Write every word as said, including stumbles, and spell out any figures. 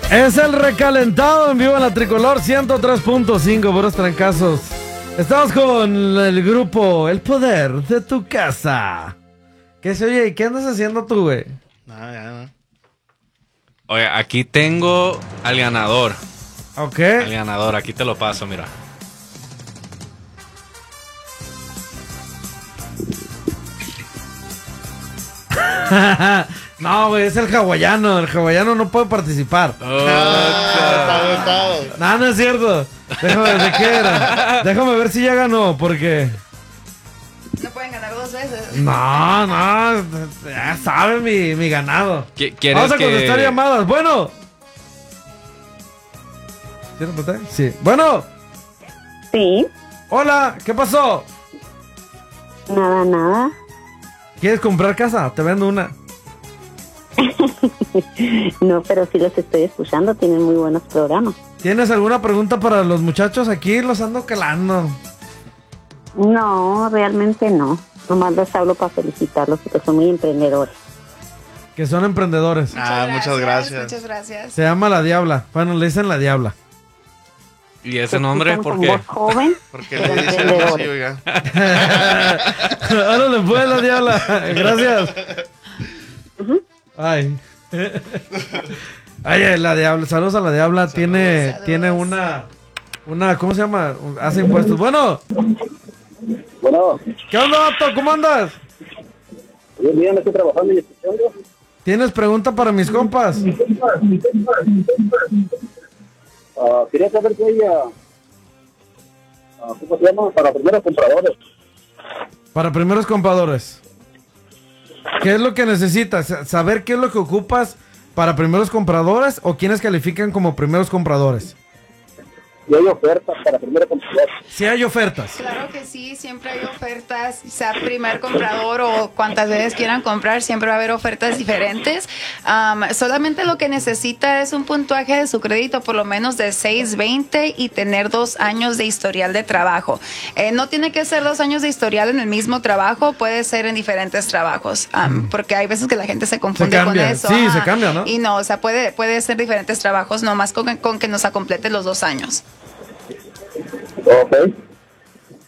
Es el recalentado en vivo en la Tricolor ciento tres punto cinco, puros trancazos. Estamos con el grupo El Poder de tu Casa. ¿Qué se oye? ¿Qué andas haciendo tú, güey? Nada, ya, no. Oye, aquí tengo al ganador. Ok. Al ganador, aquí te lo paso, mira. No, güey, es el hawaiano. El hawaiano no puede participar. Oh, Ah, está votado. No, no es cierto. Déjame, ¿de qué era? Déjame ver si ya ganó, porque... No pueden ganar dos veces. No, no, ya sabe mi, mi ganado. ¿Qui- ¿Quieres Vamos a que- contestar llamadas. Bueno. ¿Sí lo conté? Sí. Bueno. Sí, Hola, ¿qué pasó? nada, nada. ¿Quieres comprar casa? Te vendo una. No, pero sí los estoy escuchando, tienen muy buenos programas. ¿Tienes alguna pregunta para los muchachos? Aquí los ando calando. No, realmente no. Nomás les hablo para felicitarlos porque son muy emprendedores. Que son emprendedores. Ah, muchas gracias. Muchas gracias. Se llama La Diabla. Bueno, le dicen La Diabla. ¿Y ese nombre Escuchan por con qué? voz joven, Porque pero le dicen así, emprendedores. oiga. Ahora le fue La Diabla. Gracias. Ay. Ay, La Diabla. Saludos a La Diabla. Tiene, Saludos. tiene una, una, ¿cómo se llama? Hace impuestos. Bueno. Bueno, ¿Qué onda, vato? ¿Cómo andas? bien, bien, estoy trabajando y escuchando. ¿Tienes pregunta para mis compas? Ah, quería saber que ella, ah, ¿cómo se llama? Para primeros compradores. Para primeros compradores. ¿Qué es lo que necesitas? ¿Saber qué es lo que ocupas para primeros compradores o quiénes califican como primeros compradores? Y hay ofertas para primeros compradores. Si hay ofertas. Claro que sí, siempre hay ofertas, sea primer comprador o cuantas veces quieran comprar, siempre va a haber ofertas diferentes. Um, solamente lo que necesita es un puntuaje de su crédito por lo menos de seiscientos veinte y tener dos años de historial de trabajo. Eh, no tiene que ser dos años de historial en el mismo trabajo, puede ser en diferentes trabajos, um, porque hay veces que la gente se confunde Se cambia, con eso. sí, Ajá. se cambia, ¿no? Y no, o sea, puede, puede ser diferentes trabajos, nomás con, con que nos complete los dos años. Ok.